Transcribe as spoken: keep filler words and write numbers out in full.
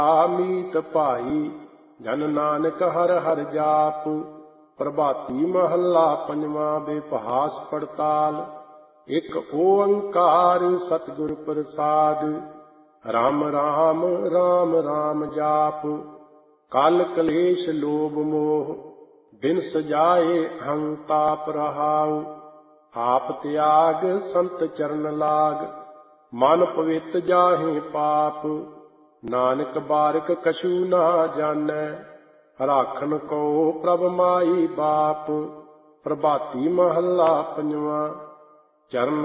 ਮੀਤ ਭਾਈ ਜਨ ਨਾਨਕ ਹਰਿ ਹਰਿ ਜਾਪ। ਪ੍ਰਭਾਤੀ ਮਹੱਲਾ ਪੰਜਵਾਂ। ਬੇਭਾਸ ਪੜਤਾਲ। ਇੱਕ ਓੰਕਾਰ ਸਤਿਗੁਰ ਪ੍ਰਸਾਦ। ਰਾਮ ਰਾਮ ਰਾਮ ਰਾਮ ਜਾਪ। ਕਲ ਕਲੇਸ਼ ਲੋਭ ਮੋਹ ਬਿਨ ਸਜਾਏ ਅਹੰ ਤਾਪ ਰਹਾਉ। ਆਪ ਤਿਆਗ ਸੰਤ ਚਰਨ ਲਾਗ ਮਨ ਪਵਿੱਤ ਜਾਹੇ ਪਾਪ। ਨਾਨਕ ਬਾਰਿਕ ਕਛੂ ਨਾ ਜਾਣੈ ਰਾਖਨ ਕੋ ਪ੍ਰਭ ਮਾਈ ਬਾਪ। ਪ੍ਰਭਾਤੀ ਮਹੱਲਾ ਪੰਜਵਾਂ। ਚਰਨ